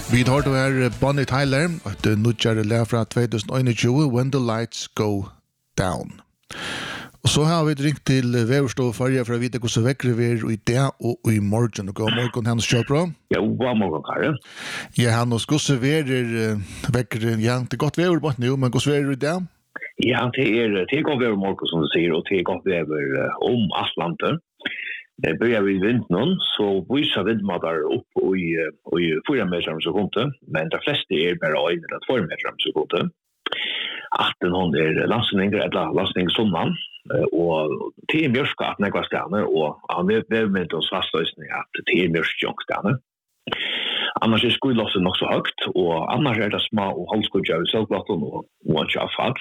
Vi har då här Bonnie Tyler och nutjare lär från 2021 When the Lights Go Down. Och så har vi ringt till Väverstå för att veta hur så väcker vi i det och i morgon. Och god morgon, Hans Kjellbro. Ja, god morgon, Karin. Ja, han och skusse väcker, ja, det är gott väver bort nu, men hur är det i det? Ja, det är gott väver morgon som du säger, och det är gott väver om Atlanten. Börjar vi vinden så visar vindmatar upp i 4 meter om sekunden, men de flesta är bara 1 eller 2 meter om sekunden. Att hon är lastningar eller lastningssumman och det är mjölk att några stannar och vi med oss fastlösning att det är mjölk stannar. Annars är skullossen nog så högt och annars är det små och halskodjar i cellplattan och avfall.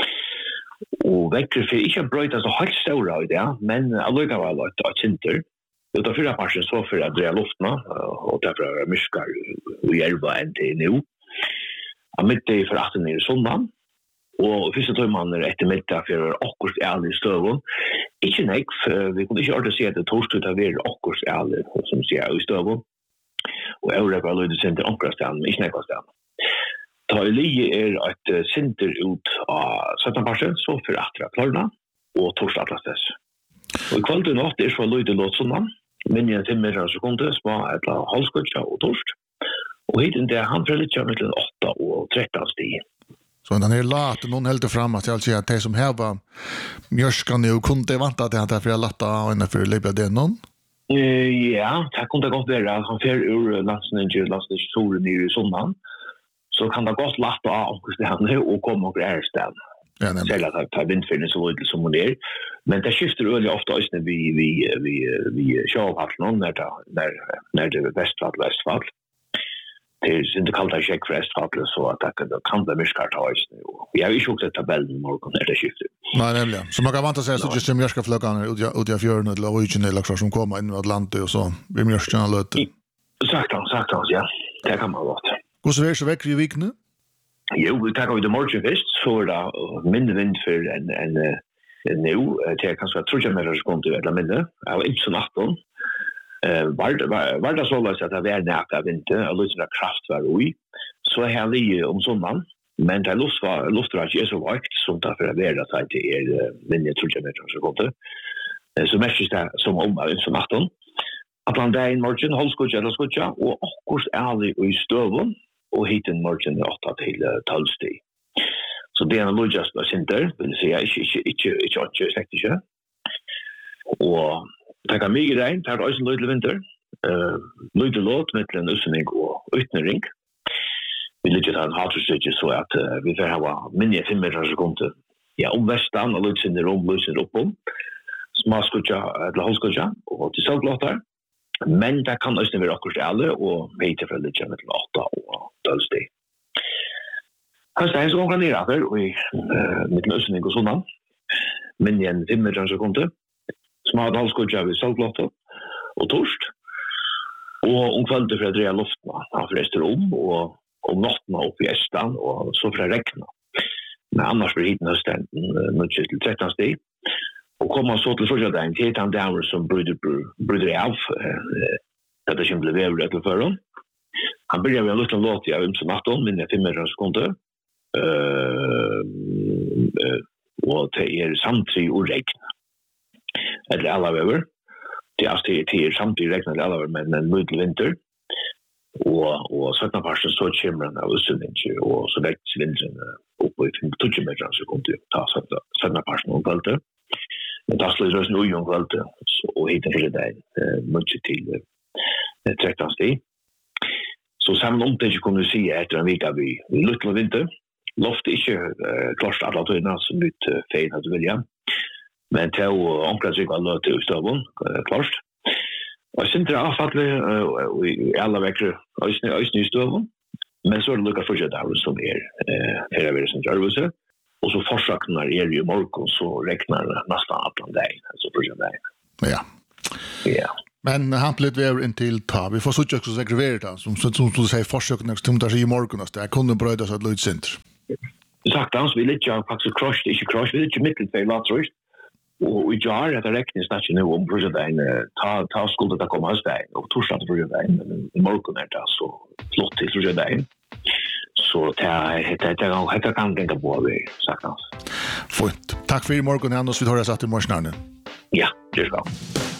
Och väcker för inte bröta så högt stora i det, men alldeles var ett center. Det är fyra parter så för att dra luften och därför är myskar och hjälpa en till nu. Jag mitt i för 18 i sommaren. Och första timman är eftermiddag för akkurat ärlig stövån. Inte nek, vi kunde inte alltid se att det torsdag av er akkurat ärlig som ser i stövån. Och jag har bara löjt center omkring men inte nekastan. Ta i lige är ett center ut av 17% så för att klarna och torsdag atlastes. Och i kvalitet och natt är så löjt låt sådana. Men i 5 meter sekunder små ett halskudja och torst. Och hit det han för lite mellan 8 och 13 stig. Så den är lat och någon helt fram att jag säger att det som här var mjörskan nu kunde vänta att det för att latta och för lägga det någon. Ja, det kunde gott vara att han fer ur landstingen ner i sommaren. Så kan det gott latta av det och komma och ärställ. Ja, nämligen. Att ta vindfällen så lite som hon är. Men det skiftar öliga ofta när vi kör någon när det är västfall. Det är inte kallt att checka för västfall så att det kan bli myskar ta oss nu. Jag har ju också tabellen morgon när det skiftar. Nej, nämligen. Så man kan vanta sig så just som mjörska flögan ut av fjörden eller ojen eller så som kommer in i Atlanten och så blir mjörskan löte. Sagt han, ja. Det kan man låta. Hur så är det så väcker i vik nu? Jo, vi tar det morgon först så är det mindre vind för än nu. Det är kanske 3 meter sekunder eller mindre. Jag var inte så natten. Var det så att det var näka vinter och lite kraft var i. Så här ligger om sommaren. Men det luftdrag är så vakt som därför är det att det är mindre 3 meter sekunder. Så mest det som om av så natten. Att man där i morgon halskudja eller skudja och akkurat ärlig i stövån. Och hit en morgon 8 till 12 stig. Så det är en lojast på center, vill säga inte sektische. Och det kan mycket regn, det är också en lojlig vinter. Lojlig låt med en utsynning och ytterring. Vi lyckas ha en hatrustryck så att vi får ha minne 5 meter sekunder. Ja, om västan och lojsinder uppom. Smaskudja eller halskudja och till såglåtar. Men det kan også være akkurat alle, og heter fra litt med 8 og 12 stig. Kanskje det er så ganger nere etter, og i mitt løsning og sånn. Men igjen 5 meter sekunder. Som hadde halskudja ved salglåter og torst. Og kveldet for å dreie luftene av rester og om nattene opp i Estan, og så for å rekne. Men annars blir hiten høsten 13 stig. Och komma så till första dagen till han där som bryter av att det skulle bli över till förron. Han börjar med en liten låt jag som natten med 5 meter sekunder. Och det är samtidigt och regn. Eller alla över. Det är samtidigt regn eller alla över men en mild vinter. Och sådana parter så kommer han av utsynning och så väcks vintern upp i 20 meter sekunder. Ta sådana parter och kvälter. Men det slår oss nu om kvältet och hittar för det mycket till 13 stig. Så samma omtänk kunde vi se efter en vecka vid lite vinter. Loft är inte klart alla tydliga som nytt fejl att vilja. Men det är omkring sig alla till stövån, klart. Och sen är avfall i alla veckor ösning i stövån. Men så är det lyckas fortsätta som är hela världen som gör det. Och så försöknar är ju morgon så räknar nästan alla dagen så för dagen. Ja. Men han blev in till ta. Vi får så också segregera som du säger försöknar som där i morgon så där kunde bröda så att löd center. Sagt ans vi lite faktiskt crush vi lite mittelfält låt rust. Och vi gör att räkna snart nu om för dagen ta skulle det komma oss där och torsdag för dagen men morgon är det så flott till tror jag där. Så det kan gänga på vi sagt. Fint. Tack för i morgon, Anders. Vi tar oss att i morgon. Ja, det ska.